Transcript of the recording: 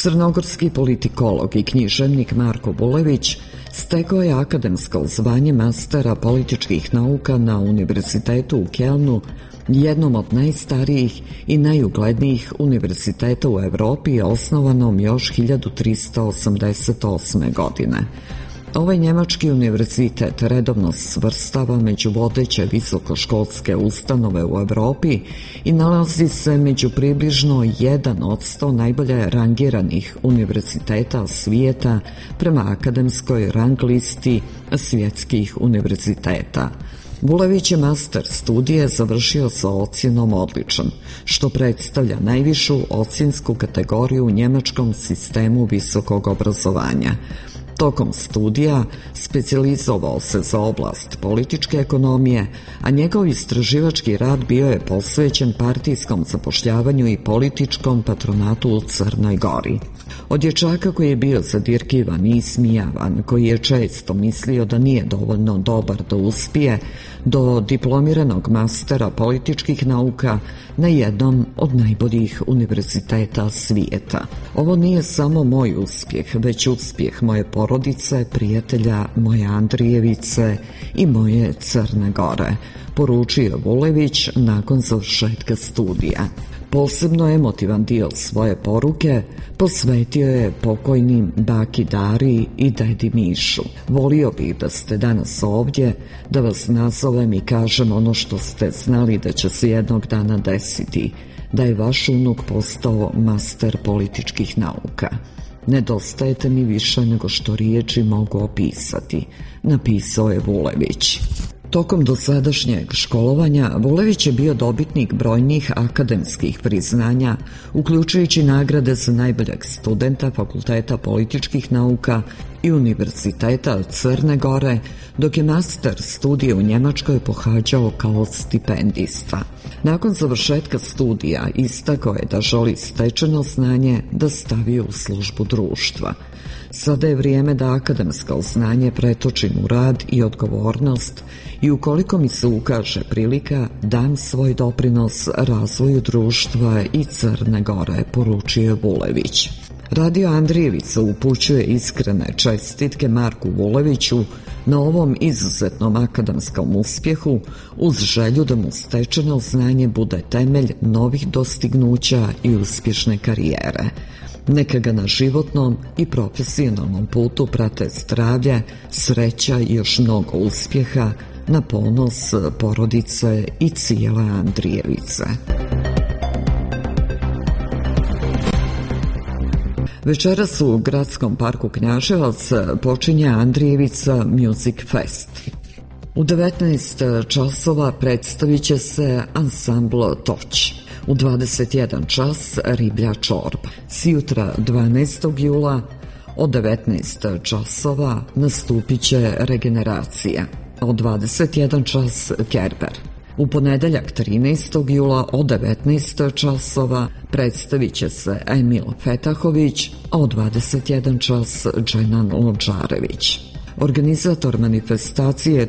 Crnogorski politikolog i književnik Marko Bulević stekao je akademsko zvanje mastera političkih nauka na Univerzitetu u Kelnu, jednom od najstarijih i najuglednijih univerziteta u Evropi, osnovanom još 1388. godine. Ovaj njemački univerzitet redovno svrstava među vodeće visokoškolske ustanove u Evropi i nalazi se među približno 1% najbolje rangiranih univerziteta svijeta prema akademskoj rang listi svjetskih univerziteta. Bulević je master studije završio sa ocjenom odličan, što predstavlja najvišu ocjensku kategoriju u njemačkom sistemu visokog obrazovanja. Tokom studija specijalizovao se za oblast političke ekonomije, a njegov istraživački rad bio je posvećen partijskom zapošljavanju i političkom patronatu u Crnoj Gori. Od dječaka koji je bio zadirkivan i ismijavan, koji je često mislio da nije dovoljno dobar da uspije, do diplomiranog mastera političkih nauka na jednom od najboljih univerziteta svijeta. Ovo nije samo moj uspjeh, već uspjeh moje porodice, prijatelja, moje Andrijevice i moje Crne Gore, poručio Bulević nakon završetka studija. Posebno emotivan dio svoje poruke posvetio je pokojnim baki Dari i dedi Mišu. Volio bih da ste danas ovdje, da vas nazovem i kažem ono što ste znali da će se jednog dana desiti, da je vaš unuk postao master političkih nauka. Nedostajete mi više nego što riječi mogu opisati, napisao je Bulević. Tokom dosadašnjeg školovanja Bulević je bio dobitnik brojnih akademskih priznanja, uključujući nagrade za najboljeg studenta Fakulteta političkih nauka i Univerziteta Crne Gore, dok je master studije u Njemačkoj pohađao kao stipendista. Nakon završetka studija istakao je da želi stečeno znanje da stavi u službu društva. Sada je vrijeme da akademsko znanje pretočim u rad i odgovornost i ukoliko mi se ukaže prilika, dam svoj doprinos razvoju društva i Crne Gore, poručio Bulević. Radio Andrijevica upućuje iskrene čestitke Marku Buleviću na ovom izuzetnom akademskom uspjehu, uz želju da mu stečeno znanje bude temelj novih dostignuća i uspješne karijere. Neka ga na životnom i profesionalnom putu prate zdravlje, sreća i još mnogo uspjeha na ponos porodice i cijele Andrijevice. Večeras u Gradskom parku Knjaževac počinje Andrijevica Music Fest. U 19 časova predstavit će se ansambl Toć. U 21 čas Riblja čorba. Sjutra 12. jula od 19 časova nastupit će Regeneracija. Od 21 čas Kerber. U ponedeljak 13. jula od 19 časova predstavit će se Emil Fetahović, a od 21 čas Dženan Lončarević. Organizator manifestacije je